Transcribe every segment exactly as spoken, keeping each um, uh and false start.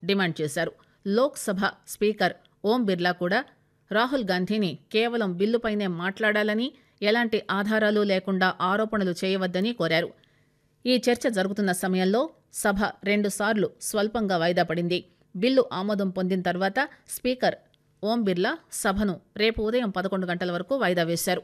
Demand చేశారు. Lok Sabha speaker Om Birla కూడా రాహుల్ గాంధీని కేవలం బిల్లుపైనే మాట్లాడాలని, ఎలాంటి ఆధారాలు లేకుండా ఆరోపణలు చేయవద్దని కోరారు. ఈ చర్చ జరుగుతున్న సమయంలో సభ రెండుసార్లు స్వల్పంగా వాయిదా పడింది. బిల్లు ఆమోదం పొందిన తర్వాత స్పీకర్ ఓం బిర్లా సభను రేపు ఉదయం పదకొండు గంటల వరకు వాయిదా వేశారు.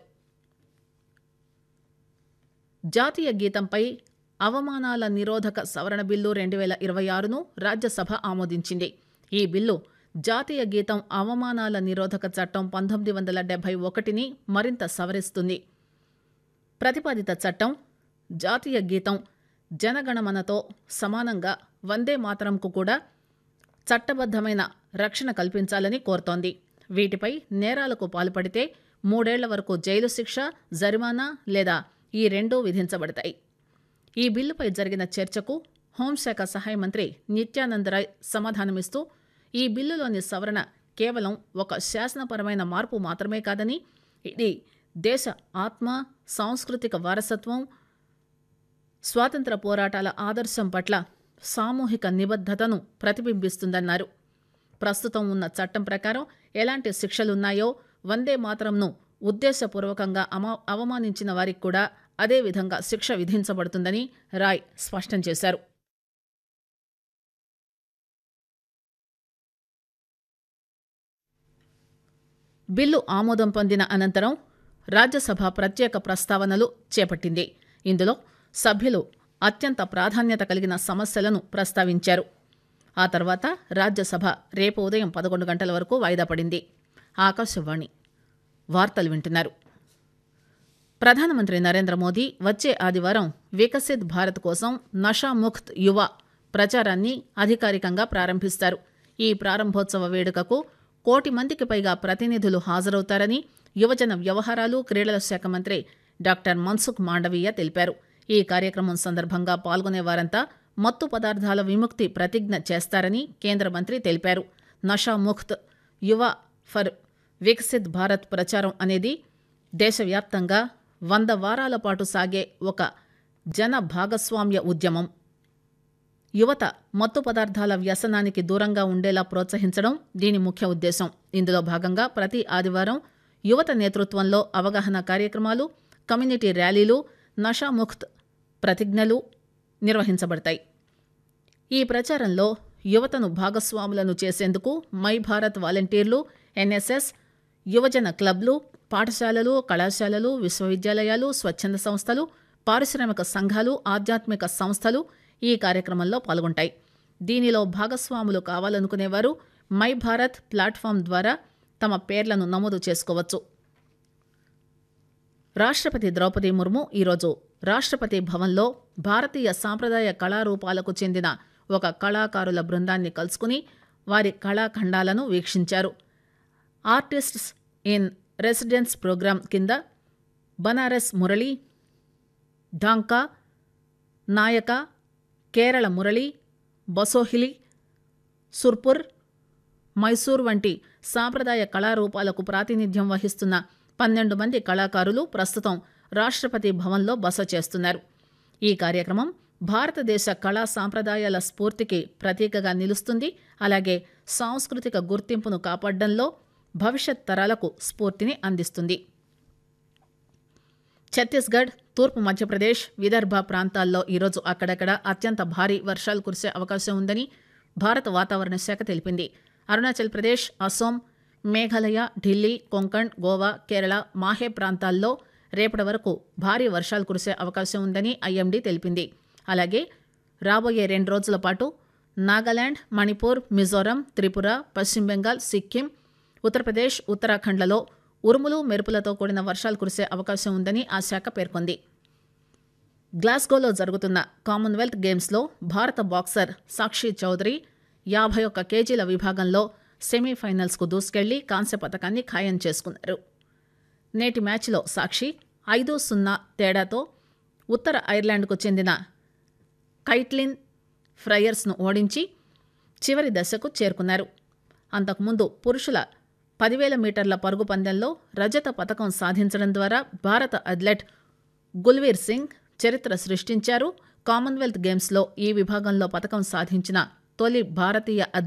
జాతీయ గీతంపై అవమానాల నిరోధక సవరణ బిల్లు రెండు వేల ఇరవై ఆరును రాజ్యసభ ఆమోదించింది. ఈ బిల్లు జాతీయ గీతం అవమానాల నిరోధక చట్టం పంతొమ్మిది వందల డెబ్బై ఒకటిని మరింత సవరిస్తుంది. ప్రతిపాదిత చట్టం జాతీయ గీతం జనగణమనతో సమానంగా వందే మాతరంకు కూడా చట్టబద్దమైన రక్షణ కల్పించాలని కోరుతోంది. వీటిపై నేరాలకు పాల్పడితే మూడేళ్ల వరకు జైలు శిక్ష, జరిమానా లేదా ఈ రెండూ విధించబడతాయి. ఈ బిల్లుపై జరిగిన చర్చకు హోంశాఖ సహాయ మంత్రి నిత్యానంద్ రాయ్ సమాధానమిస్తూ ఈ బిల్లులోని సవరణ కేవలం ఒక శాసనపరమైన మార్పు మాత్రమే కాదని, ఇది దేశ ఆత్మ, సాంస్కృతిక వారసత్వం, స్వాతంత్ర పోరాటాల ఆదర్శం పట్ల సామూహిక నిబద్ధతను ప్రతిబింబిస్తుందన్నారు. ప్రస్తుతం ఉన్న చట్టం ప్రకారం ఎలాంటి శిక్షలున్నాయో వందే మాతరంను ఉద్దేశపూర్వకంగా అమ అవమానించిన వారికి కూడా అదే విధంగా శిక్ష విధించబడుతుందని రాయ్ స్పష్టం చేశారు. బిల్లు ఆమోదం పొందిన అనంతరం రాజ్యసభ ప్రత్యేక ప్రస్తావనలు చేపట్టింది. ఇందులో సభ్యులు అత్యంత ప్రాధాన్యత కలిగిన సమస్యలను ప్రస్తావించారు. ఆ తర్వాత రాజ్యసభ రేపు ఉదయం పదకొండు గంటల వరకు వాయిదా పడింది. ఆకాశవాణి వార్తలు వింటున్నారు. ప్రధానమంత్రి నరేంద్ర మోదీ వచ్చే ఆదివారం వికసిత్ భారత్ కోసం నషాముక్త్ యువ ప్రచారాన్ని అధికారికంగా ప్రారంభిస్తారు. ఈ ప్రారంభోత్సవ వేడుకకు కోటి మందికి పైగా ప్రతినిధులు హాజరవుతారని యువజన వ్యవహారాలు, క్రీడల శాఖ మంత్రి డాక్టర్ మన్సుఖ్ మాండవీయ తెలిపారు. ఈ కార్యక్రమం సందర్భంగా పాల్గొనే వారంతా మత్తు పదార్థాల విముక్తి ప్రతిజ్ఞ చేస్తారని కేంద్ర మంత్రి తెలిపారు. నషాముక్త్ యువ ఫర్ వికసిత్ భారత్ ప్రచారం అనేది దేశవ్యాప్తంగా వంద వారాల పాటు సాగే ఒక జన భాగస్వామ్య ఉద్యమం. యువత మత్తు పదార్థాల వ్యసనానికి దూరంగా ఉండేలా ప్రోత్సహించడం దీని ముఖ్య ఉద్దేశం. ఇందులో భాగంగా ప్రతి ఆదివారం యువత నేతృత్వంలో అవగాహన కార్యక్రమాలు, కమ్యూనిటీ ర్యాలీలు, నషాముక్త్ ప్రతిజ్ఞలు నిర్వహించబడతాయి. ఈ ప్రచారంలో యువతను భాగస్వాములను చేసేందుకు మై భారత్ వాలంటీర్లు, ఎన్ఎస్ఎస్, యువజన క్లబ్లు, పాఠశాలలు, కళాశాలలు, విశ్వవిద్యాలయాలు, స్వచ్ఛంద సంస్థలు, పారిశ్రామిక సంఘాలు, ఆధ్యాత్మిక సంస్థలు ఈ కార్యక్రమంలో పాల్గొంటాయి. దీనిలో భాగస్వాములు కావాలనుకునేవారు మై భారత్ ప్లాట్ఫామ్ ద్వారా తమ పేర్లను నమోదు చేసుకోవచ్చు. రాష్ట్రపతి ద్రౌపది ముర్ము ఈరోజు రాష్ట్రపతి భవన్లో భారతీయ సాంప్రదాయ కళారూపాలకు చెందిన ఒక కళాకారుల బృందాన్ని కలుసుకుని వారి కళాఖండాలను వీక్షించారు. ఆర్టిస్ట్స్ ఇన్ రెసిడెన్స్ ప్రోగ్రాం కింద బనారస్ మురళి, ఢాంకా, నాయక, కేరళ మురళి, బసోహిలి, సుర్పుర్, మైసూర్ వంటి సాంప్రదాయ కళారూపాలకు ప్రాతినిధ్యం వహిస్తున్న పన్నెండు మంది కళాకారులు ప్రస్తుతం రాష్ట్రపతి భవన్లో బస చేస్తున్నారు. ఈ కార్యక్రమం భారతదేశ కళా సాంప్రదాయాల స్ఫూర్తికి ప్రతీకగా నిలుస్తుంది. అలాగే సాంస్కృతిక గుర్తింపును కాపాడడంలో భవిష్యత్ తరాలకు స్ఫూర్తిని అందిస్తుంది. ఛత్తీస్గఢ్, తూర్పు మధ్యప్రదేశ్, విదర్భ ప్రాంతాల్లో ఈరోజు అక్కడక్కడ అత్యంత భారీ వర్షాలు కురిసే అవకాశం ఉందని భారత వాతావరణ శాఖ తెలిపింది. అరుణాచల్ ప్రదేశ్, అసోం, మేఘాలయ, ఢిల్లీ, కొంకణ్, గోవా, కేరళ, మాహే ప్రాంతాల్లో రేపటి వరకు భారీ వర్షాలు కురిసే అవకాశం ఉందని ఐఎండీ తెలిపింది. అలాగే రాబోయే రెండు రోజుల పాటు నాగాలాండ్, మణిపూర్, మిజోరం, త్రిపుర, పశ్చిమ బెంగాల్, సిక్కిం, ఉత్తరప్రదేశ్, ఉత్తరాఖండ్లలో ఉరుములు, మెరుపులతో కూడిన వర్షాలు కురిసే అవకాశం ఉందని ఆ శాఖ పేర్కొంది. గ్లాస్గోలో జరుగుతున్న కామన్వెల్త్ గేమ్స్లో భారత బాక్సర్ సాక్షి చౌదరి యాభై ఒక్క కేజీల విభాగంలో సెమీఫైనల్స్కు దూసుకెళ్లి కాంస్య పతకాన్ని ఖాయం చేసుకున్నారు. నేటి మ్యాచ్లో సాక్షి ఐదు సున్నా తేడాతో ఉత్తర ఐర్లాండ్కు చెందిన కైట్లిన్ ఫ్రయర్స్ను ఓడించి చివరి దశకు చేరుకున్నారు. అంతకుముందు పురుషుల పదివేల మీటర్ల పరుగు పందెంలో రజత పతకం సాధించడం ద్వారా భారత అథ్లెట్ గుల్వీర్ సింగ్ చరిత్ర సృష్టించారు. కామన్వెల్త్ గేమ్స్లో ఈ విభాగంలో పతకం సాధించిన తొలి భారతీయ